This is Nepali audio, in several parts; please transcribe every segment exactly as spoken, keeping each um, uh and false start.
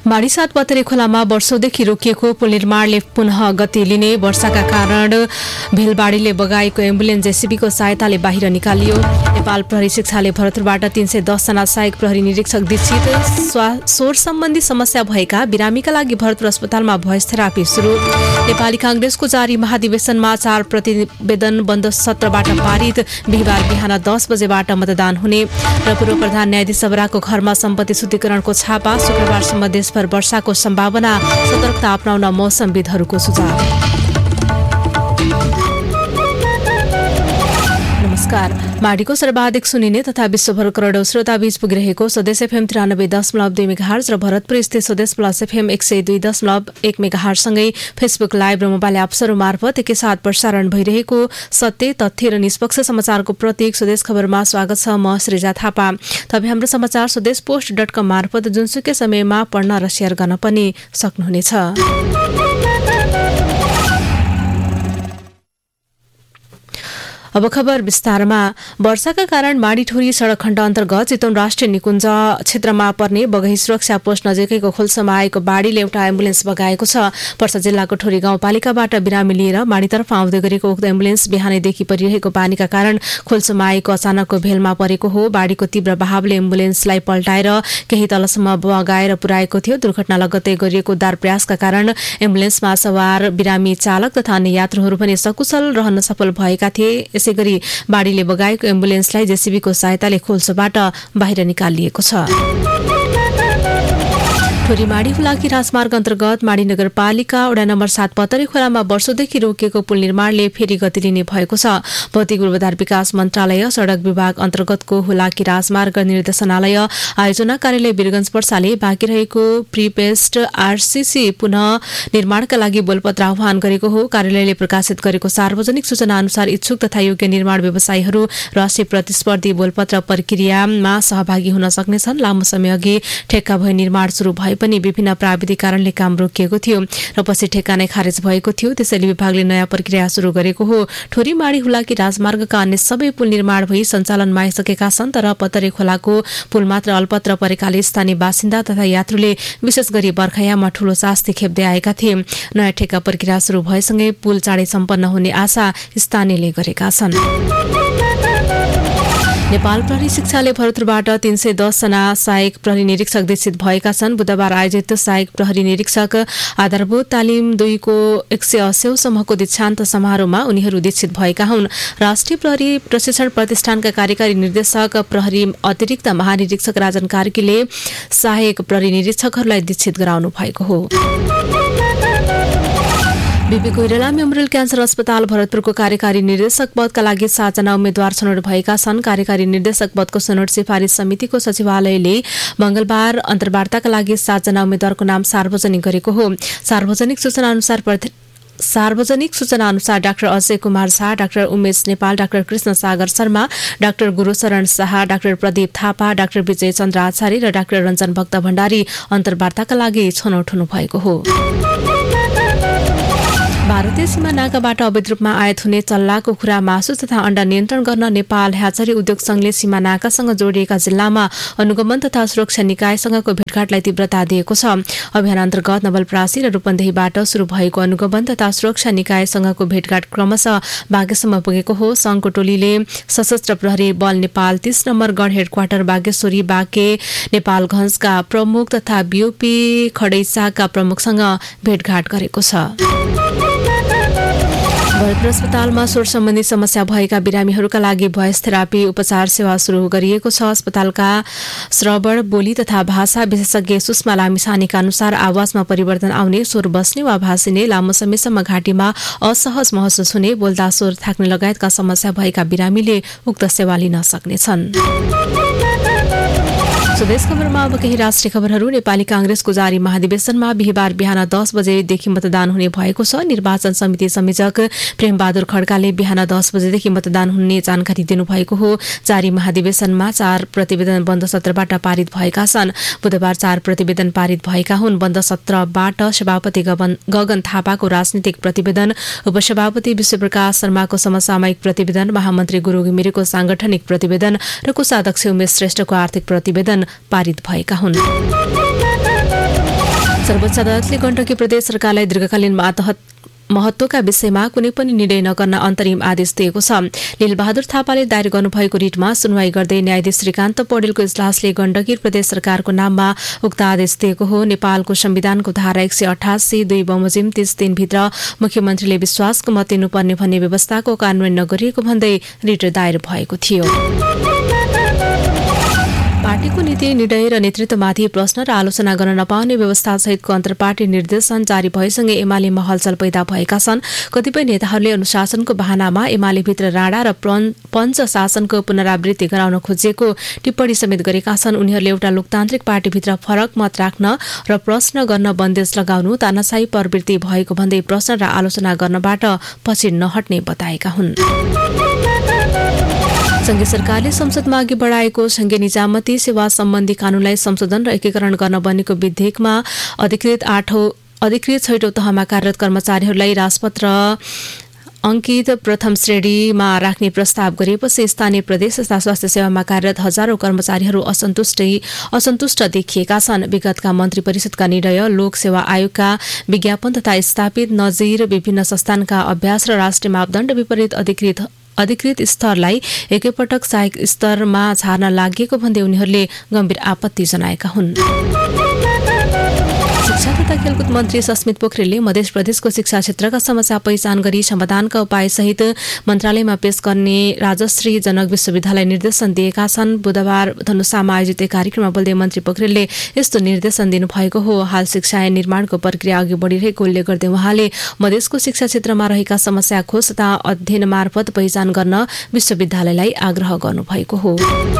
माडीसात पतरे खोलामा वर्षौंदेखि रोकिएको पुल निर्माणले पुनः गति लिने। वर्षाका कारण भेलबाडीले बगाएको एम्बुलेन्स जेसीबीको सहायताले बाहिर निकालियो। नेपाल प्रहरी शिक्षाले भरतपुरबाट तीन सय दस जना सहायक प्रहरी निरीक्षक दीक्षित। स्वर सम्बन्धी समस्या भएका बिरामीका लागि भरतपुर अस्पतालमा भोइस थेरापी सुरु। नेपाली कांग्रेसको जारी महाधिवेशनमा चार प्रतिवेदन बन्द सत्रबाट पारित। बिहिबार बिहान दस बजेबाट मतदान हुने। र पूर्व प्रधान न्यायाधीश सबराको घरमा सम्पत्ति शुद्धिकरणको छापा। शुक्रबारसम्म देशभर वर्षाको सम्भावना। सतर्कता अपनाउन मौसमविदहरूको सुझाव। नमस्कार। माडीको सर्वाधिक सुनिने तथा विश्वभर करोडौं श्रोता बीच पुगिरहेको स्वदेश एफएम तिरानब्बे दशमलव दुई मेगाहर्ज र भरतपुर स्थित स्वदेश प्लस एफएम एक सय दुई दशमलव एक मेगाहर्जसँगै फेसबुक लाइभ र मोबाइल एप्सहरू मार्फत एकैसाथ प्रसारण भइरहेको सत्य तथ्य र निष्पक्ष समाचारको प्रतीक स्वदेश खबरमा स्वागत छ। म सृजा थापा। तपाईँ हाम्रो समाचार स्वदेश पोस्ट डट कम मार्फत जुनसुकै समयमा पढ्न र सेयर गर्न पनि सक्नुहुनेछ। अब खबर विस्तारमा। वर्षाका कारण माडीठोरी सड़क खण्ड अन्तर्गत चितवन राष्ट्रिय निकुञ्ज क्षेत्रमा पर्ने बगही सुरक्षा पोस्ट नजिकैको खोल्सोमा आएको बाढीले एउटा एम्बुलेन्स बगाएको छ। पर्सा जिल्लाको ठोरी गाउँपालिकाबाट बिरामी लिएर माडीतर्फ आउँदै गरेको उक्त एम्बुलेन्स बिहानैदेखि परिरहेको पानीका कारण खोल्सोमा आएको अचानकको भेलमा परेको हो। बाढीको तीव्र बहावले एम्बुलेन्सलाई पल्टाएर केही तलसम्म बगाएर पुर्याएको थियो। दुर्घटना लगत्तै गरिएको उद्धार प्रयासका कारण एम्बुलेन्समा सवार बिरामी चालक तथा अन्य यात्रुहरू पनि सकुशल रहन सफल भएका थिए। यसैगरी बाढीले बगाएको एम्बुलेन्सलाई जेसीबीको सहायताले खोल्सोबाट बाहिर निकालिएको छ। ठोरी माडी हुलाकी राजमार्ग अन्तर्गत माडी नगरपालिका वडा नम्बर सात पतरे खोलामा वर्षौंदेखि रोकिएको पुल निर्माणले फेरि गति लिने भएको छ। भौतिक पूर्वाधार विकास मन्त्रालय सड़क विभाग अन्तर्गतको हुलाकी राजमार्ग निर्देशनालय आयोजना कार्यालय वीरगंज पर्साले बाँकी रहेको प्रिपेस्ट आरसीसी पुनः निर्माणका लागि बोलपत्र आह्वान गरेको हो। कार्यालयले प्रकाशित गरेको सार्वजनिक सूचना अनुसार इच्छुक तथा योग्य निर्माण व्यवसायीहरू राष्ट्रिय प्रतिस्पर्धी बोलपत्र प्रक्रियामा सहभागी हुन सक्नेछन्। लामो समय अघि ठेक्का भई निर्माण शुरू भए पनि विभिन्न प्राविधिक कारणले काम रोकिएको थियो र पछि ठेक्का नै खारेज भएको थियो। त्यसैले विभागले नयाँ प्रक्रिया शुरू गरेको हो। ठोरी माडी हुलाकी राजमार्गका अन्य सबै पुल निर्माण भई सञ्चालनमा आइसकेका छन्, तर पतरे खोलाको पुल मात्र अल्पत्र परेकाले स्थानीय बासिन्दा तथा यात्रुले विशेष गरी बर्खायाममा ठूलो शास्ति खेप्दै आएका थिए। नयाँ ठेक्का प्रक्रिया शुरू भएसँगै पुल चाँडै सम्पन्न हुने आशा स्थानीयले गरेका छन्। नेपाल प्रहरी शिक्षाले भरतपुरबाट तीन सय दस जना सहायक प्रहरी निरीक्षक दीक्षित भएका छन्। बुधबार आयोजित सहायक प्रहरी निरीक्षक आधारभूत तालिम दुईको एक सय अस्सीौंसम्मको दीक्षान्त समारोहमा उनीहरू दीक्षित भएका हुन्। राष्ट्रिय प्रहरी प्रशिक्षण प्रतिष्ठानका कार्यकारी निर्देशक प्रहरी अतिरिक्त महानिरीक्षक राजन कार्कीले सहायक प्रहरी निरीक्षकहरूलाई दीक्षित गराउनु भएको हो। बीबी कोइराला मेमोरियल क्यान्सर अस्पताल भरतपुरको कार्यकारी निर्देशक पदका लागि सातजना उम्मेद्वार छनौट भएका छन्। कार्यकारी निर्देशक पदको छनौट सिफारिस समितिको सचिवालयले मंगलबार अन्तर्वार्ताका लागि सातजना उम्मेद्वारको नाम सार्वजनिक गरेको हो। सार्वजनिक सूचना अनुसार सार्वजनिक सूचना अनुसार doctor Ajay Kumar Jha, doctor Umesh Nepal, doctor Krishna Sagar Sharma, doctor Gursharan Shah, doctor Pradeep Thapa, doctor विजय चन्द्र आचार्य र डाक्टर रञ्जन भक्त भण्डारी अन्तर्वार्ताका लागि छनौट हुनु भएको हो। भारतीय सीमा नाकाबाट अवैध रूपमा आयात हुने चल्ला, कुखुरा, मासु तथा अण्डा नियन्त्रण गर्न नेपाल ह्याचरी उद्योग संघले सीमा नाकासँग जोडिएका जिल्लामा अनुगमन तथा सुरक्षा निकायसँगको भेटघाटलाई तीव्रता दिएको छ। अभियान अन्तर्गत नवलपरासी र रूपन्देहीबाट शुरू भएको अनुगमन तथा सुरक्षा निकायसँगको भेटघाट क्रमशः बागेसम्म पुगेको हो। संघको टोलीले सशस्त्र प्रहरी बल नेपाल तीस नम्बर गढ हेडक्वार्टर बागेश्वरी बाके नेपालगञ्जका प्रमुख तथा बीओपी खडैसाका प्रमुखसँग भेटघाट गरेको छ। भरतपुर अस्पतालमा स्वर सम्बन्धी समस्या भएका बिरामीहरूका लागि भोइस थेरापी उपचार सेवा शुरू गरिएको छ। अस्पतालका श्रवण, बोली तथा भाषा विशेषज्ञ सुषमा लामिछानेका अनुसार आवाजमा परिवर्तन आउने, स्वर बस्ने वा भाँसिने, लामो समयसम्म घाँटीमा असहज महसुस हुने, बोल्दा स्वर थाक्ने लगायतका समस्या भएका बिरामीले उक्त सेवा लिन सक्नेछन्। स्वदेश खबरमा अब केही राष्ट्रिय खबरहरू। नेपाली कांग्रेसको जारी महाधिवेशनमा बिहिबार बिहान दस बजेदेखि मतदान हुने भएको छ। निर्वाचन समिति संयोजक प्रेमबहादुर खड्काले बिहान दस बजेदेखि मतदान हुने जानकारी दिनुभएको हो। जारी महाधिवेशनमा चार प्रतिवेदन बन्द सत्रबाट पारित भएका छन्। बुधबार चार प्रतिवेदन पारित भएका हुन्। बन्द सत्रबाट सभापति गगन थापाको राजनीतिक प्रतिवेदन, उपसभापति विश्वप्रकाश शर्माको समसामयिक प्रतिवेदन, महामन्त्री गुरु घिमिरेको सांगठनिक प्रतिवेदन र कोषाध्यक्ष उमेश श्रेष्ठको आर्थिक प्रतिवेदन पारित भएका हुन्। सर्वोच्च अदालतले गण्डकी प्रदेश सरकारलाई दीर्घकालीन महत्वका विषयमा कुनै पनि निर्णय नगर्न अन्तरिम आदेश दिएको छ। लीलबहादुर थापाले दायर गर्नुभएको रिटमा सुनवाई गर्दै न्यायाधीश श्रीकान्त पौडेलको इजलासले गण्डकी प्रदेश सरकारको नाममा उक्त आदेश दिएको हो। नेपालको संविधानको धारा एक सय अठासी दुई बमोजिम तीस दिनभित्र मुख्यमन्त्रीले विश्वासको मत दिनुपर्ने भन्ने व्यवस्थाको कार्यान्वयन नगरिएको भन्दै रिट दायर भएको थियो। पार्टीको नीति निर्णय र नेतृत्वमाथि प्रश्न र आलोचना गर्न नपाउने व्यवस्था सहितको अन्तर्पार्टी निर्देशन जारी भएसँगै एमालेमा हलचल पैदा भएका छन्। कतिपय नेताहरूले अनुशासनको बहानामा एमालेभित्र राणा र पञ्च शासनको पुनरावृत्ति गराउन खोजेको टिप्पणी समेत गरेका छन्। उनीहरूले एउटा लोकतान्त्रिक पार्टीभित्र फरक मत राख्न र प्रश्न गर्न बन्देज लगाउनु तानाशाही प्रवृत्ति भएको भन्दै प्रश्न र आलोचना गर्नबाट पछि नहट्ने बताएका हुन्। संघीय सरकारले संसदमा अघि बढाएको संघीय निजामती सेवा सम्बन्धी कानूनलाई संशोधन र एकीकरण गर्न बनेको विधेयकमा अधिकृत आठौं अधिकृत छैटौं तहमा कार्यरत कर्मचारीहरूलाई राजपत्र अंकित प्रथम श्रेणीमा राख्ने प्रस्ताव गरेपछि स्थानीय प्रदेश तथा स्वास्थ्य सेवामा कार्यरत हजारौं कर्मचारीहरू असन्तुष्ट असन्तुष्ट देखिएका छन्। विगतका मन्त्री परिषदका निर्णय, लोक सेवा आयोगका विज्ञापन तथा स्थापित नजिर विभिन्न संस्थानका अभ्यास र राष्ट्रिय मापदण्ड विपरीत अधिकृत अधिकृत स्तरलाई एकैपटक सहायक स्तरमा झार्न लागेको भन्दै उनीहरूले गम्भीर आपत्ति जनाएका हुन्। शिक्षा तथा खेलकुद मन्त्री सस्मित पोखरेलले मध्य प्रदेशको शिक्षा क्षेत्रका समस्या पहिचान गरी समाधानका उपायसहित मन्त्रालयमा पेश गर्ने राजश्री जनक विश्वविद्यालय निर्देशन दिएका छन्। बुधबार धनुषामा आयोजित एक कार्यक्रममा बोल्दै मन्त्री पोखरेलले यस्तो निर्देशन दिनुभएको हो। हाल शिक्षा ऐन निर्माणको प्रक्रिया अघि बढिरहेको उल्लेख गर्दै उहाँले मधेसको शिक्षा क्षेत्रमा रहेका समस्या खोज तथा अध्ययन मार्फत पहिचान गर्न विश्वविद्यालयलाई आग्रह गर्नुभएको हो।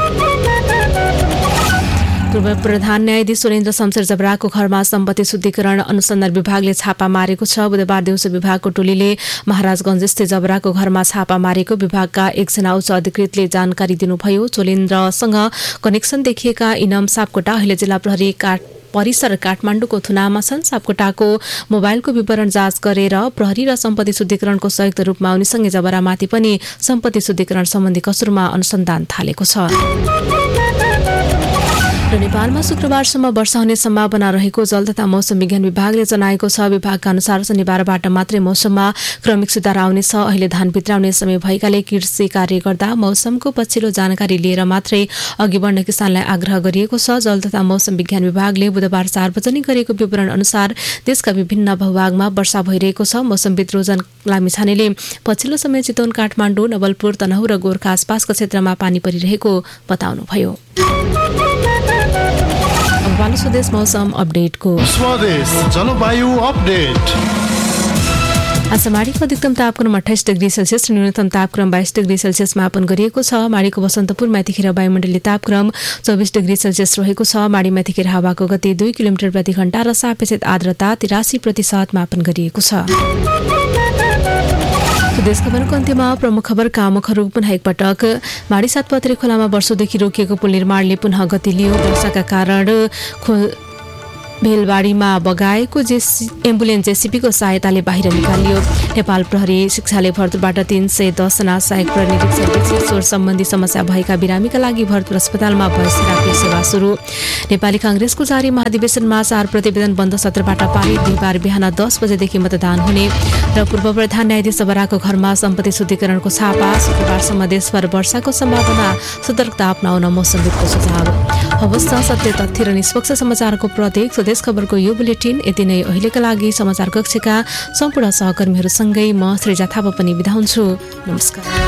पूर्व प्रधान न्यायाधीश सुरेन्द्र शमशेर जबराको घरमा सम्पत्ति शुद्धिकरण अनुसन्धान विभागले छापा मारेको छ। बुधबार दिउँसो विभागको टोलीले महाराजगञ्जस्थित जबराको घरमा छापा मारेको विभागका एकजना उच्च अधिकृतले जानकारी दिनुभयो। चोलेन्द्रसँग कनेक्सन देखिएका इनाम सापकोटा अहिले जिल्ला प्रहरी काठ परिसर काठमाडौँको थुनामा छन्। सापकोटाको मोबाइलको विवरण जाँच गरेर प्रहरी र सम्पत्ति शुद्धिकरणको संयुक्त रूपमा उनीसँगै जबरामाथि पनि सम्पत्ति शुद्धिकरण सम्बन्धी कसुरमा अनुसन्धान थालेको छ। र नेपालमा शुक्रबारसम्म वर्षा हुने सम्भावना रहेको जल तथा मौसम विज्ञान विभागले जनाएको छ। विभागका अनुसार शनिबारबाट मात्रै मौसममा क्रमिक सुधार आउनेछ। अहिले धान भित्राउने समय भएकाले कृषि कार्य गर्दा मौसमको पछिल्लो जानकारी लिएर मात्रै अघि बढ्न किसानलाई आग्रह गरिएको छ। जल तथा मौसम विज्ञान विभागले बुधबार सार्वजनिक गरेको विवरण अनुसार देशका विभिन्न भूभागमा वर्षा भइरहेको छ। मौसमविद रोजन लामिछानेले पछिल्लो समय चितवन, काठमाडौँ, नवलपुर, तनहुँ र गोरखा आसपासका क्षेत्रमा पानी परिरहेको बताउनुभयो। स्वदेश मौसम अपडेटको स्वदेश जलवायु अपडेट। आज माडीको अधिकतम तापक्रम अठाइस डिग्री सेल्सियस र न्यूनतम तापक्रम बाइस डिग्री सेल्सियस मापन गरिएको छ। माडीको बसन्तपुरमा यतिखेर वायुमण्डलीय तापक्रम चौबिस डिग्री सेल्सियस रहेको छ। माडीमा यतिखेर हावाको गति दुई किलोमिटर प्रति घण्टा र सापेक्षित आर्द्रता तिरासी प्रतिशत मापन गरिएको छ। देशखबरको अन्त्यमा प्रमुख खबरका मुखहरू पुनः एकपटक। माडी सातपत्रे खोलामा वर्षौंदेखि रोकिएको पुल निर्माणले पुनः गति लियो। वर्षाका कारण भेलबाडीमा बगाएको जेसी एम्बुलेन्स जेसीपीको सहायताले बाहिर निकालियो। नेपाल प्रहरी शिक्षाले भरतपुरबाट तीन सय दसजना सहायक प्रहरी निरीक्षक स्वर सम्बन्धी समस्या भएका बिरामीका लागि भरतपुर अस्पतालमा भोइस थेरापी सेवा सुरु। नेपाली कांग्रेसको जारी महाधिवेशनमा चार प्रतिवेदन बन्द सत्रबाट पारित। बिहिबार बिहान दस बजेदेखि मतदान हुने। र पूर्व प्रधान न्यायाधीश जबराको घरमा सम्पत्ति शुद्धिकरणको छापा। शुक्रबारसम्म देशभर वर्षाको सम्भावना, सतर्कता अपनाउन मौसमविदको सुझाव। अवस्था सत्य तथ्य र निष्पक्ष समाचारको प्रतीक स्वदेश खबरको यो बुलेटिन यति नै। अहिलेका लागि समाचार कक्षका सम्पूर्ण सहकर्मीहरूसँगै म श्रीजा थापा पनि बिदा हुन्छु। नमस्कार।